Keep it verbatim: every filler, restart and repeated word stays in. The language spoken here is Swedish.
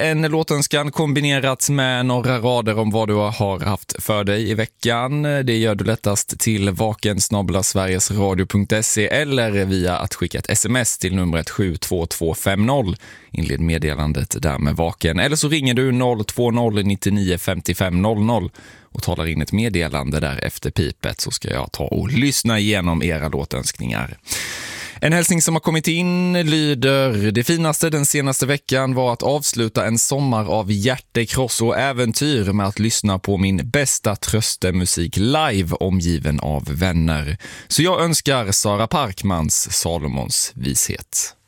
en låtönskan kombinerat med några rader om vad du har haft för dig i veckan. Det gör du lättast till vaken snabel-a sverigesradio punkt se eller via att skicka ett sms till numret sju två två fem noll. Inled meddelandet där med vaken. Eller så ringer du noll två noll nio nio fem fem noll noll och talar in ett meddelande där efter pipet, så ska jag ta och lyssna igenom era låtönskningar. En hälsning som har kommit in lyder: det finaste den senaste veckan var att avsluta en sommar av hjärtekross och äventyr med att lyssna på min bästa tröstemusik live omgiven av vänner. Så jag önskar Sara Parkmans Salomons vishet.